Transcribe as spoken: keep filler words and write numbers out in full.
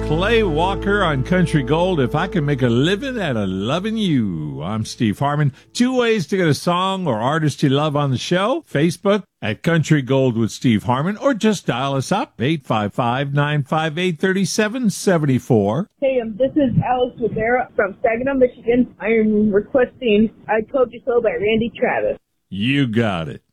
Clay Walker on Country Gold. If I can make a living out of loving you. I'm Steve Harmon. Two ways to get a song or artist you love on the show. Facebook at Country Gold with Steve Harmon, or just dial us up, eight five five, nine five eight, three seven seven four. Hey, um, this is Alex Rivera from Saginaw, Michigan. I am requesting I Told You So by Randy Travis. You got it.